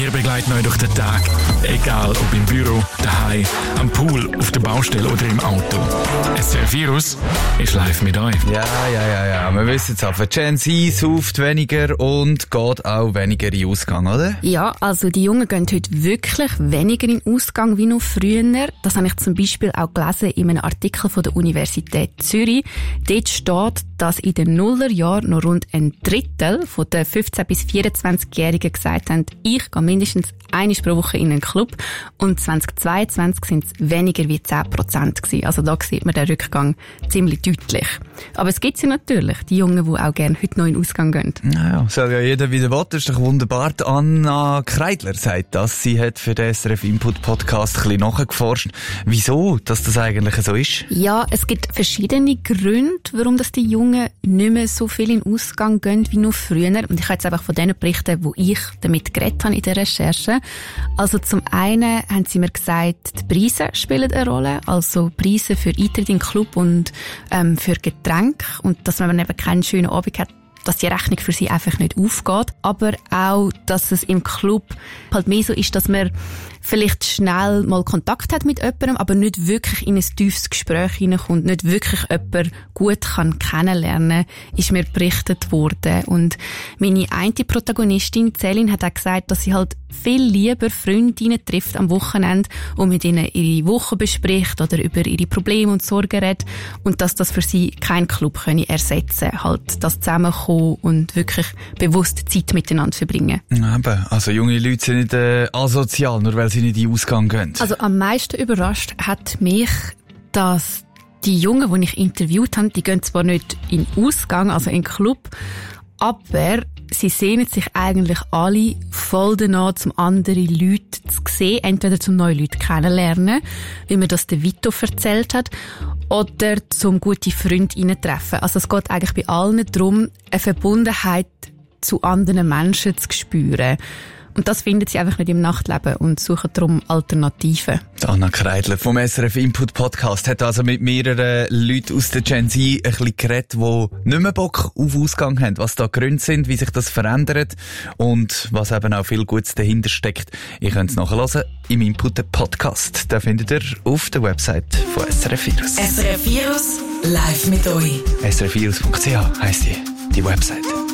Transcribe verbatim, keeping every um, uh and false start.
Wir begleiten euch durch den Tag. Egal ob im Büro, daheim, am Pool, auf der Baustelle oder im Auto. S R F Virus ist live mit euch. Ja, ja, ja, ja. Wir wissen es einfach. Gen Z sauft weniger und geht auch weniger in den Ausgang, oder? Ja, also die Jungen gehen heute wirklich weniger in den Ausgang wie noch früher. Das habe ich zum Beispiel auch gelesen in einem Artikel von der Universität Zürich. Dort steht, dass in den Nullerjahren noch rund ein Drittel von den fünfzehn- bis vierundzwanzigjährigen gesagt haben, ich gehe mindestens einmal pro Woche in einen Club. Und zweitausendzweiundzwanzig sind es weniger wie zehn Prozent gewesen. Also da sieht man den Rückgang ziemlich deutlich. Aber es gibt sie natürlich, die Jungen, die auch gerne heute noch in den Ausgang gehen. Naja, soll ja jeder wieder will. Das ist doch wunderbar. Die Anna Kreidler sagt das. Sie hat für den S R F Input Podcast ein bisschen nachgeforscht. Wieso, dass das eigentlich so ist? Ja, es gibt verschiedene Gründe, warum das die Jungen nicht mehr so viel in den Ausgang gehen wie noch früher. Und ich kann jetzt einfach von denen berichten, wo ich damit geredet habe in der Recherche. Also zum einen haben sie mir gesagt, die Preise spielen eine Rolle. Also Preise für Eintritt in den Club und ähm, für Getränke. Und dass man eben keinen schönen Abend hat, dass die Rechnung für sie einfach nicht aufgeht. Aber auch, dass es im Club halt mehr so ist, dass man vielleicht schnell mal Kontakt hat mit jemandem, aber nicht wirklich in ein tiefes Gespräch hineinkommt, nicht wirklich jemanden gut kann kennenlernen, ist mir berichtet worden. Und meine eine Protagonistin, Celine, hat auch gesagt, dass sie halt viel lieber Freundinnen trifft am Wochenende und mit ihnen ihre Woche bespricht oder über ihre Probleme und Sorgen redet und dass das für sie kein Club könne ersetzen, halt das Zusammenkommen und wirklich bewusst Zeit miteinander verbringen. Eben, also junge Leute sind nicht äh, asozial, nur weil sie nicht in den Ausgang gehen. Also am meisten überrascht hat mich, dass die Jungen, die ich interviewt habe, die gehen zwar nicht in den Ausgang, also in den Club, aber sie sehnen sich eigentlich alle voll danach, um andere Leute zu sehen, entweder zum neue Leute kennenlernen, wie mir das der Vito erzählt hat, oder zum gute Freunde treffen. Also es geht eigentlich bei allen darum, eine Verbundenheit zu anderen Menschen zu spüren. Und das finden sie einfach nicht im Nachtleben und suchen darum Alternativen. Anna Kreidler vom S R F Input Podcast hat also mit mehreren Leuten aus der Gen Z ein bisschen geredet, die nicht mehr Bock auf Ausgang haben, was da Gründe sind, wie sich das verändert und was eben auch viel Gutes dahinter steckt. Ihr könnt es nachhören im Input Podcast. Den findet ihr auf der Website von S R F Virus. S R F Virus live mit euch. S R F Virus punkt C H heisst die, die Website.